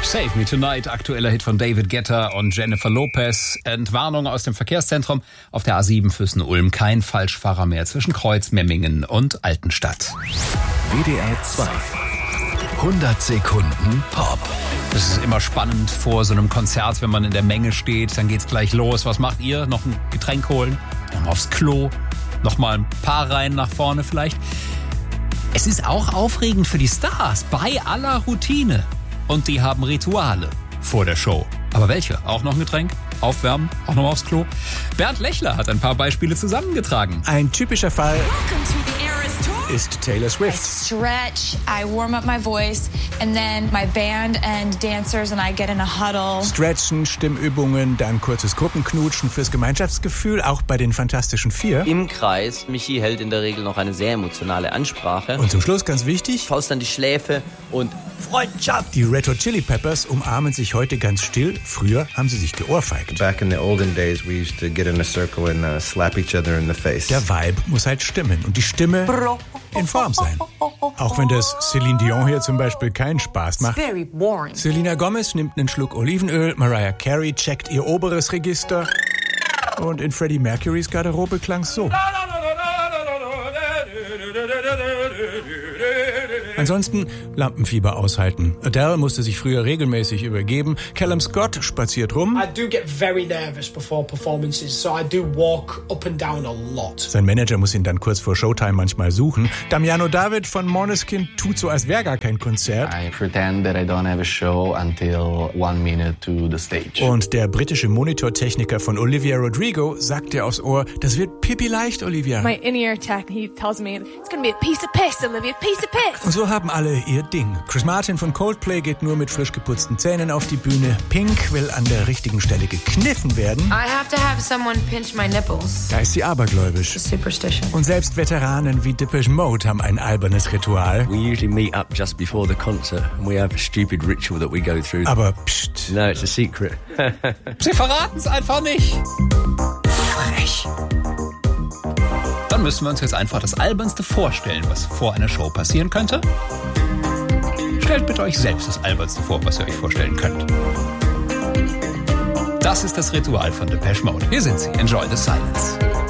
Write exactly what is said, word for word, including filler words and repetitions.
Save Me Tonight, aktueller Hit von David Guetta und Jennifer Lopez. Entwarnung aus dem Verkehrszentrum auf der A sieben Füssen-Ulm. Kein Falschfahrer mehr zwischen Kreuzmemmingen und Altenstadt. W D R zwei. hundert Sekunden Pop. Es ist immer spannend vor so einem Konzert, wenn man in der Menge steht. Dann geht's gleich los. Was macht ihr? Noch ein Getränk holen? Noch aufs Klo? Noch mal ein paar Reihen nach vorne vielleicht? Es ist auch aufregend für die Stars, bei aller Routine. Und die haben Rituale vor der Show. Aber welche? Auch noch ein Getränk? Aufwärmen? Auch noch mal aufs Klo? Bernd Lechler hat ein paar Beispiele zusammengetragen. Ein typischer Fall ist Taylor Swift. I stretch, I warm up my voice, and then my band and dancers and I get in a huddle. Stretchen, Stimmübungen, dann kurzes Gruppenknutschen fürs Gemeinschaftsgefühl, auch bei den Fantastischen Vier. Im Kreis. Michi hält in der Regel noch eine sehr emotionale Ansprache. Und zum Schluss ganz wichtig, Faust an die Schläfe und Freundschaft. Die Red Hot Chili Peppers umarmen sich heute ganz still. Früher haben sie sich geohrfeigt. Back in the olden days, we used to get in a circle and uh, slap each other in the face. Der Vibe muss halt stimmen und die Stimme in Form sein. Auch wenn das Celine Dion hier zum Beispiel keinen Spaß macht. Selena Gomez nimmt einen Schluck Olivenöl, Mariah Carey checkt ihr oberes Register und in Freddie Mercurys Garderobe klang's so. Ansonsten Lampenfieber aushalten. Adele musste sich früher regelmäßig übergeben. Callum Scott spaziert rum. I do get very nervous before performances, so I do walk up and down a lot. Sein Manager muss ihn dann kurz vor Showtime manchmal suchen. Damiano David von Måneskin tut so, als wäre gar kein Konzert. I pretend that I don't have a show until one minute to the stage. Und der britische Monitortechniker von Olivia Rodrigo sagt dir aufs Ohr, das wird pipi leicht, Olivia. My in-ear tech, he tells me, it's gonna be a piece of piss, Olivia, piece of piss. Und so haben alle ihr Ding. Chris Martin von Coldplay geht nur mit frisch geputzten Zähnen auf die Bühne. Pink will an der richtigen Stelle gekniffen werden. I have to have someone pinch my nipples. Da ist sie abergläubisch. Superstition. Und selbst Veteranen wie Depeche Mode haben ein albernes Ritual. We usually meet up just before the concert and we have a stupid ritual that we go through. Aber pst. No, it's a secret. Sie verraten es einfach nicht. Frech. Dann müssen wir uns jetzt einfach das Albernste vorstellen, was vor einer Show passieren könnte. Stellt bitte euch selbst das Albernste vor, was ihr euch vorstellen könnt. Das ist das Ritual von Depeche Mode. Hier sind sie. Enjoy the silence.